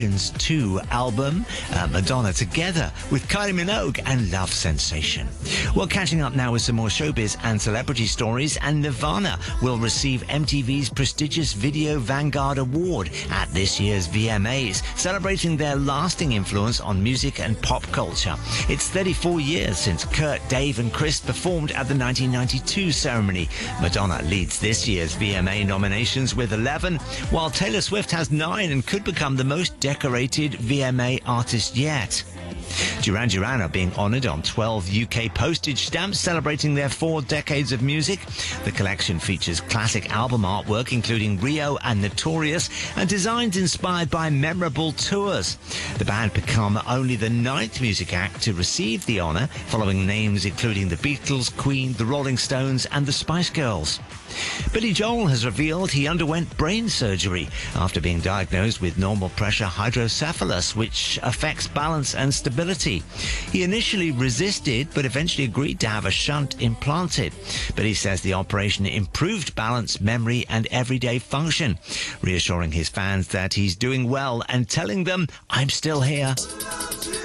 2 album, Madonna together with Kylie Minogue and Love Sensation. Well, catching up now with some more showbiz and celebrity stories, and Nirvana will receive MTV's prestigious Video Vanguard Award at this year's VMAs, celebrating their lasting influence on music and pop culture. It's 34 years since Kurt, Dave and Chris performed at the 1992 ceremony. Madonna leads this year's VMA nominations with 11, while Taylor Swift has 9 and could become the most decorated VMA artist yet. Duran Duran are being honoured on 12 UK postage stamps celebrating their 4 decades of music. The collection features classic album artwork including Rio and Notorious, and designs inspired by memorable tours. The band become only the 9th music act to receive the honour, following names including the Beatles, Queen, the Rolling Stones and the Spice Girls. Billy Joel has revealed he underwent brain surgery after being diagnosed with normal pressure hydrocephalus, which affects balance and stability. He initially resisted, but eventually agreed to have a shunt implanted. Billy says the operation improved balance, memory and everyday function, reassuring his fans that he's doing well and telling them, "I'm still here."